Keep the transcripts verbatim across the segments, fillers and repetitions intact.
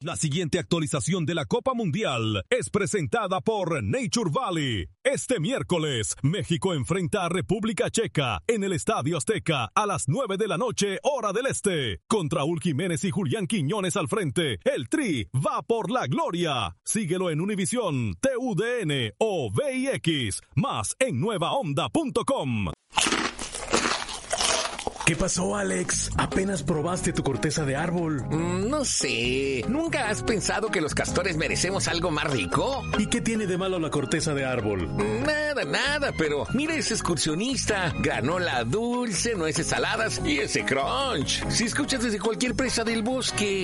La siguiente actualización de la Copa Mundial es presentada por Nature Valley. Este miércoles, México enfrenta a República Checa en el Estadio Azteca a las nueve de la noche, hora del este. Con Raúl Jiménez y Julián Quiñones al frente, el Tri va por la gloria. Síguelo en Univisión, T U D N o V I X, más en nueva onda punto com. ¿Qué pasó, Alex? ¿Apenas probaste tu corteza de árbol? Mm, no sé. ¿Nunca has pensado que los castores merecemos algo más rico? ¿Y qué tiene de malo la corteza de árbol? Nada, nada, pero mira ese excursionista. Granola dulce, nueces saladas y ese crunch. Si escuchas desde cualquier presa del bosque.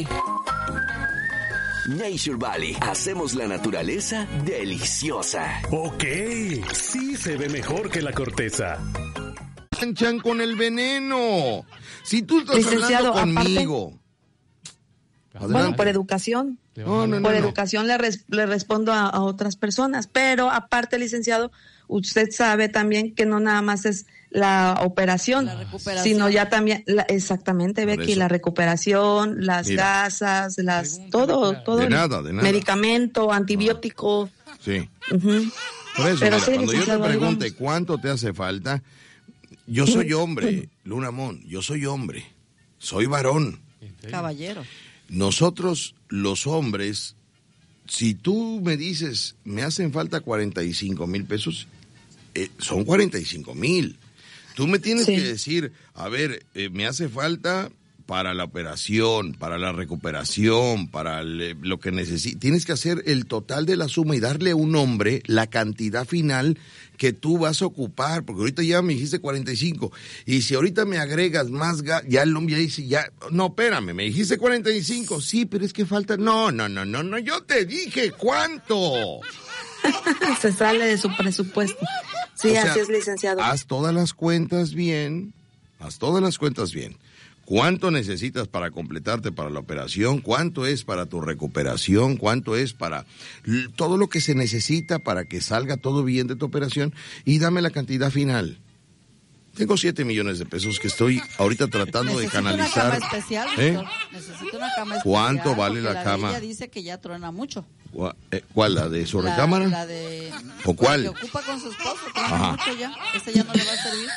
Nature Valley. Hacemos la naturaleza deliciosa. Ok, sí se ve mejor que la corteza. Manchan con el veneno. Si tú estás Licenciado, hablando conmigo. Aparte, bueno, por educación. No, no, no, por no. educación le, res, le respondo a, a otras personas. Pero aparte, licenciado, usted sabe también que no nada más es la operación, la recuperación, sino ya también, la, exactamente, Por Becky, eso. la recuperación, las Mira. gasas, las todo, todo. De el nada, de nada. Medicamento, antibiótico. Sí. Uh-huh. Por eso, Pero mira, sí, cuando yo te licenciado, ahí pregunte vamos. cuánto te hace falta, yo soy hombre, Luna Mon, yo soy hombre, soy varón. Caballero. Nosotros, los hombres, si tú me dices, me hacen falta cuarenta y cinco mil pesos, eh, son cuarenta y cinco mil. Tú me tienes Sí. que decir, a ver, eh, me hace falta para la operación, para la recuperación, para el- lo que necesites. Tienes que hacer el total de la suma y darle a un hombre la cantidad final que tú vas a ocupar, porque ahorita ya me dijiste cuarenta y cinco, y si ahorita me agregas más, ga- ya el hombre ya dice, ya, no, espérame, me dijiste cuarenta y cinco, sí, pero es que falta, no, no, no, no, no, yo te dije cuánto. Se sale de su presupuesto. Sí, O sea, así es, licenciado. Haz todas las cuentas bien, haz todas las cuentas bien. ¿Cuánto necesitas para completarte para la operación? ¿Cuánto es para tu recuperación? ¿Cuánto es para l- todo lo que se necesita para que salga todo bien de tu operación? Y dame la cantidad final. Tengo siete millones de pesos que estoy ahorita tratando de Necesito canalizar. una cama especial, ¿Eh? doctor. Necesito una cama especial. ¿Cuánto vale porque la de cama? ella dice que ya truena mucho. ¿Cuál, eh, ¿cuál, la de su La- recámara? La de... ¿O cuál? La que ocupa con su esposo, truena Ajá. mucho ya. Esta ya no le va a servir.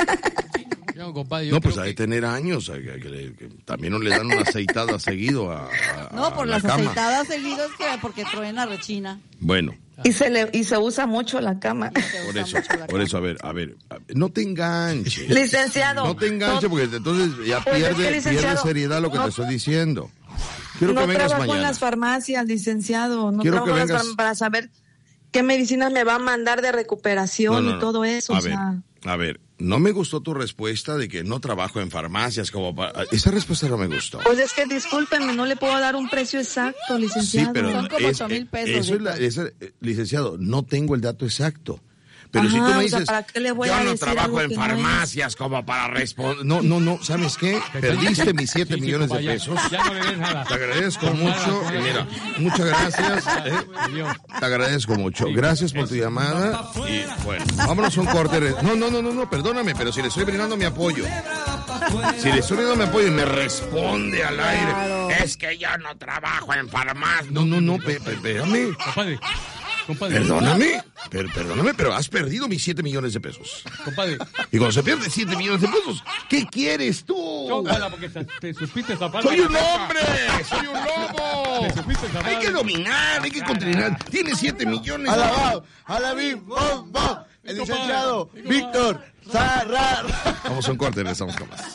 No, compadre, yo No, pues creo hay que que- tener años, eh, que, que le- que también no le dan una aceitada seguido a, a- No, por a la las cama. aceitadas seguidas que porque truena, rechina. Bueno, Y se le y se usa mucho la cama. Y se por usa eso, mucho la por cama. eso, a ver, a ver, a ver, no te enganches. Licenciado. No te enganches porque entonces ya Pues es que, pierde, licenciado, pierde seriedad lo que no- te estoy diciendo. Quiero no que vengas trabajo en mañana. las farmacias, licenciado. No Quiero trabajo que en las vengas- farmacias para saber qué medicinas me va a mandar de recuperación No, no, y no. todo eso. A o ver, sea, a ver, no me gustó tu respuesta de que no trabajo en farmacias como para... Esa respuesta no me gustó. pues es que discúlpenme, no le puedo dar un precio exacto, Sí, licenciado. pero Son como es- ocho mil eh, pesos, eso es la- Víctor. esa- eh, licenciado, no tengo el dato exacto. Pero Ajá, si tú me o sea, dices, ¿para qué le voy yo a no decir trabajo algo en que no farmacias como para responder. No, no, no, ¿sabes qué? Perdiste mis siete Sí, sí, millones de compadre, pesos. ya- Ya no le des nada. Te agradezco Con nada, mucho. con Y nada. mira, muchas gracias. ¿eh? Dios. Te agradezco mucho. Gracias por tu llamada. Y bueno, vámonos a un corte. No, no, no, no, no, perdóname, pero si le estoy brindando mi apoyo. Si le estoy brindando mi apoyo y me responde al aire, es que yo no trabajo en farmacia. No, no, no, pe- pe- espérame. Compadre, compadre. Perdóname, per- perdóname, pero has perdido mis siete millones de pesos. Compadre, Y cuando se pierde siete millones de pesos, ¿qué quieres tú? chócala porque te, te supiste zafar. ¡Soy de la un caja. hombre! ¡Soy un lobo! Te supiste zafar Hay de- que dominar, hay que controlar. Tiene siete millones. Alabado, alabí, bom, bom. El licenciado Víctor Zarra. Vamos a un corte, regresamos con más.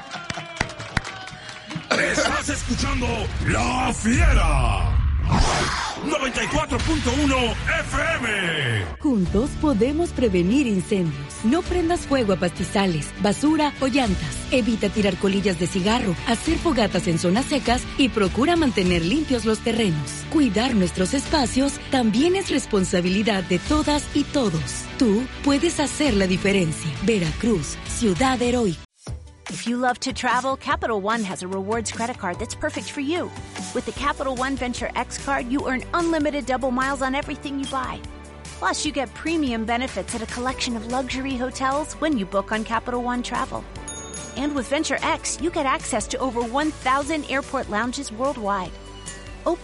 Estás escuchando La Fiera. noventa y cuatro punto uno F M. Juntos podemos prevenir incendios. No prendas fuego a pastizales, basura o llantas. Evita tirar colillas de cigarro, hacer fogatas en zonas secas y procura mantener limpios los terrenos. Cuidar nuestros espacios también es responsabilidad de todas y todos. Tú puedes hacer la diferencia. Veracruz, ciudad heroica. If you love to travel, Capital One has a rewards credit card that's perfect for you. With the Capital One Venture X card, you earn unlimited double miles on everything you buy. Plus, you get premium benefits at a collection of luxury hotels when you book on Capital One Travel. And with Venture X, you get access to over one thousand airport lounges worldwide.